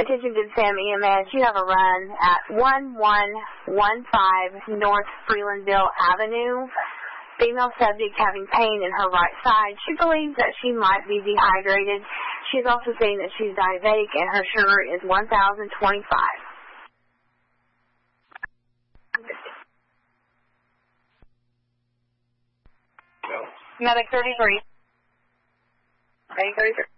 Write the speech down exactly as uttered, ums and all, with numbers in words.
Attention to Sam E M S. You have a run at one one one five North Freelandville Avenue. Female subject having pain in her right side. She believes that she might be dehydrated. She's also saying that she's diabetic and her sugar is one thousand twenty-five. Medic thirty-three. Medic thirty-three.